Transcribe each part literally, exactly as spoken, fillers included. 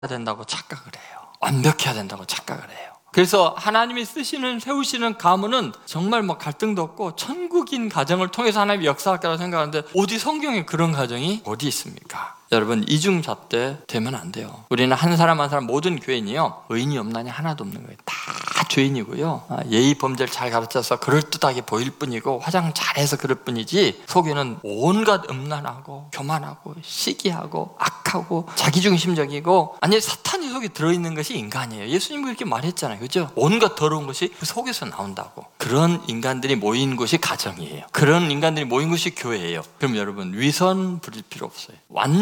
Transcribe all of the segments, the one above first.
된다고 착각을 해요. 완벽해야 된다고 착각을 해요. 그래서 하나님이 쓰시는 세우시는 가문은 정말 뭐 갈등도 없고 천국인 가정을 통해서 하나님이 역사할 거라고 생각하는데 어디 성경에 그런 가정이 어디 있습니까? 여러분 이중잣대 되면 안 돼요. 우리는 한 사람 한 사람 모든 교인이요 의인이 없나니 하나도 없는 거예요. 다 죄인이고요. 예의 범죄를 잘 가르쳐서 그럴듯하게 보일 뿐이고 화장 잘해서 그럴 뿐이지 속에는 온갖 음란하고 교만하고 시기하고 악하고 자기중심적이고 아니 사탄이 속에 들어있는 것이 인간이에요. 예수님 그렇게 말했잖아요. 그죠? 온갖 더러운 것이 그 속에서 나온다고. 그런 인간들이 모인 곳이 가정이에요. 그런 인간들이 모인 곳이 교회예요. 그럼 여러분 위선 부릴 필요 없어요.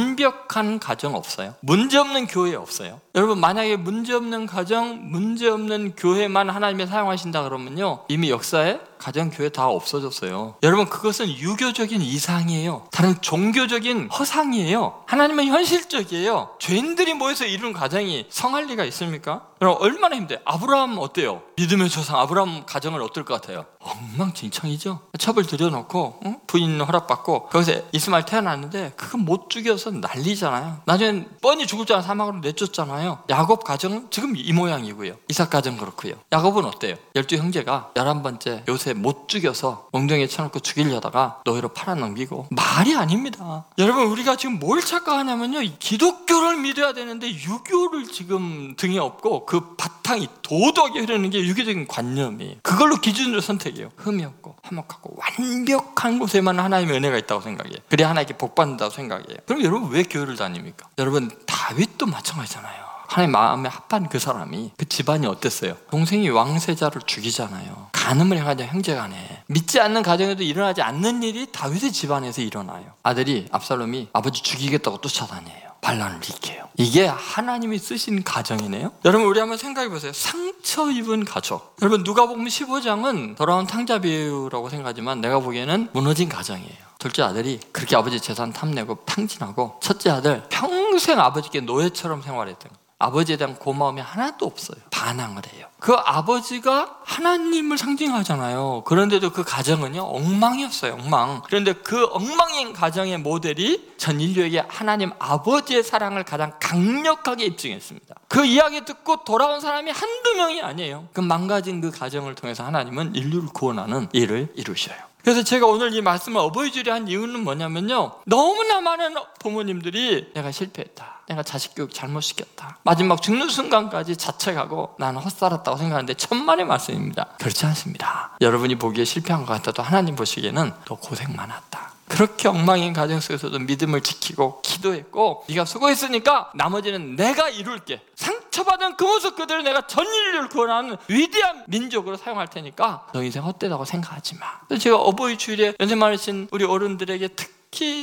완벽한 가정 없어요. 문제없는 교회 없어요. 여러분 만약에 문제없는 가정, 문제없는 교회만 하나님이 사용하신다 그러면요 이미 역사에 가정, 교회 다 없어졌어요. 여러분 그것은 유교적인 이상이에요. 다른 종교적인 허상이에요. 하나님은 현실적이에요. 죄인들이 모여서 이룬 가정이 성할 리가 있습니까? 그럼 얼마나 힘들어요. 아브라함 어때요? 믿음의 조상 아브라함 가정은 어떨 것 같아요? 엉망진창이죠. 첩을 들여놓고 응? 부인 허락받고 거기서 이스마엘 태어났는데 그거 못 죽여서 난리잖아요. 나중에 뻔히 죽을 줄 알아 사막으로 내쫓잖아요. 야곱 가정은 지금 이 모양이고요. 이삭 가정 그렇고요. 야곱은 어때요? 열두 형제가 열한 번째 요셉 못 죽여서 엉덩이에 쳐놓고 죽이려다가 노예로 팔아넘기고 말이 아닙니다. 여러분 우리가 지금 뭘 착각하냐면요 기독교를 믿어야 되는데 유교를 지금 등에 업고 그 바탕이 도덕이 흐르는 게 유교적인 관념이에요. 그걸로 기준으로 선택해요. 흠이 없고 화목하고 완벽한 곳에만 하나님의 은혜가 있다고 생각해요. 그래야 하나님께 복받는다고 생각해요. 그럼 여러분 왜 교회를 다닙니까? 여러분 다윗도 마찬가지잖아요. 하나님 마음에 합한 그 사람이 그 집안이 어땠어요? 동생이 왕세자를 죽이잖아요. 간음을 행하자 형제간에 믿지 않는 가정에도 일어나지 않는 일이 다윗의 집안에서 일어나요. 아들이 압살롬이 아버지 죽이겠다고 쫓아다녀요. 반란을 일으켜요. 이게 하나님이 쓰신 가정이네요. 여러분 우리 한번 생각해 보세요. 상처 입은 가족. 여러분 누가복음 십오 장은 돌아온 탕자 비유라고 생각하지만 내가 보기에는 무너진 가정이에요. 둘째 아들이 그렇게 아버지 재산 탐내고 탕진하고 첫째 아들 평생 아버지께 노예처럼 생활했던 거예요. 아버지에 대한 고마움이 하나도 없어요. 반항을 해요. 그 아버지가 하나님을 상징하잖아요. 그런데도 그 가정은요 엉망이었어요. 엉망. 그런데 그 엉망인 가정의 모델이 전 인류에게 하나님 아버지의 사랑을 가장 강력하게 입증했습니다. 그 이야기 듣고 돌아온 사람이 한두 명이 아니에요. 그 망가진 그 가정을 통해서 하나님은 인류를 구원하는 일을 이루셔요. 그래서 제가 오늘 이 말씀을 어버이주일에 한 이유는 뭐냐면요 너무나 많은 부모님들이 내가 실패했다, 내가 자식 교육 잘못 시켰다, 마지막 죽는 순간까지 자책하고 나는 헛살았다고 생각하는데 천만의 말씀입니다. 그렇지 않습니다. 여러분이 보기에 실패한 것 같아도 하나님 보시기에는 더 고생 많았다. 그렇게 엉망인 가정 속에서도 믿음을 지키고 기도했고 네가 수고했으니까 나머지는 내가 이룰게. 상처받은 그 모습 그대로 내가 전 인류를 구원하는 위대한 민족으로 사용할 테니까 너 인생 헛되다고 생각하지 마. 그래서 제가 어버이 주일에 연세 많으신 우리 어른들에게 특히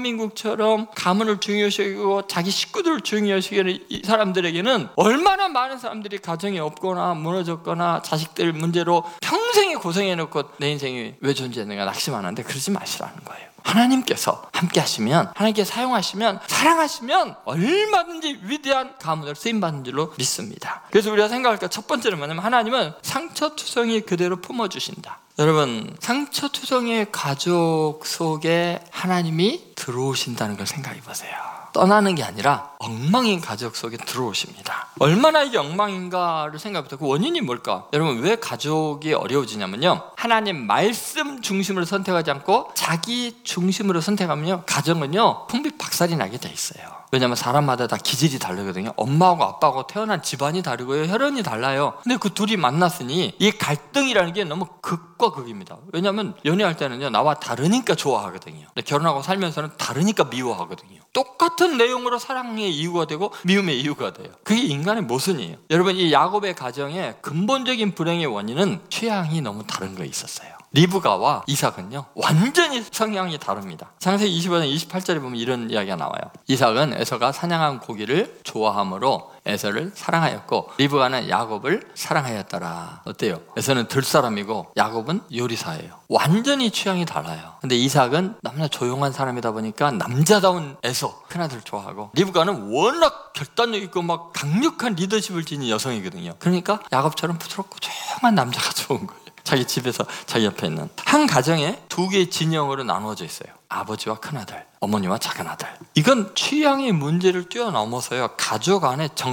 대한민국처럼 가문을 중요시하고 자기 식구들을 중요시하는 이 사람들에게는 얼마나 많은 사람들이 가정이 없거나 무너졌거나 자식들 문제로 평생에 고생해놓고 내 인생이 왜 존재했는가 낙심하는데 그러지 마시라는 거예요. 하나님께서 함께 하시면 하나님께 사용하시면 사랑하시면 얼마든지 위대한 가문으로 쓰임받는 줄로 믿습니다. 그래서 우리가 생각할 때 첫 번째는 뭐냐면 하나님은 상처투성이 그대로 품어주신다. 여러분 상처투성이의 가족 속에 하나님이 들어오신다는 걸 생각해 보세요. 떠나는 게 아니라 엉망인 가족 속에 들어오십니다. 얼마나 이게 엉망인가를 생각해보세요. 그 원인이 뭘까? 여러분 왜 가족이 어려워지냐면요 하나님 말씀 중심으로 선택하지 않고 자기 중심으로 선택하면요 가정은요 풍비박살이 나게 돼 있어요. 왜냐하면 사람마다 다 기질이 다르거든요. 엄마하고 아빠하고 태어난 집안이 다르고요 혈연이 달라요. 근데 그 둘이 만났으니 이 갈등이라는 게 너무 극과 극입니다. 왜냐하면 연애할 때는요 나와 다르니까 좋아하거든요. 근데 결혼하고 살면서는 다르니까 미워하거든요. 똑같은 내용으로 사랑의 이유가 되고 미움의 이유가 돼요. 그게 인간의 모순이에요. 여러분 이 야곱의 가정의 근본적인 불행의 원인은 취향이 너무 다른 거 있었어요. 리브가와 이삭은요 완전히 성향이 다릅니다. 창세기 이십오 장 이십팔 절에 보면 이런 이야기가 나와요. 이삭은 에서가 사냥한 고기를 좋아함으로 에서를 사랑하였고 리브가는 야곱을 사랑하였더라. 어때요? 에서는 들사람이고 야곱은 요리사예요. 완전히 취향이 달라요. 근데 이삭은 너무나 조용한 사람이다 보니까 남자다운 에서 큰아들 좋아하고 리브가는 워낙 결단력 있고 막 강력한 리더십을 지닌 여성이거든요. 그러니까 야곱처럼 부드럽고 조용한 남자가 좋은 거예요. 자기 집에서 자기 옆에 있는. 한 가정에 두 개의 진영으로 나누어져 있어요. 아버지와 큰아들, 어머니와 작은아들. 이건 취향의 문제를 뛰어넘어서요, 가족 안에 정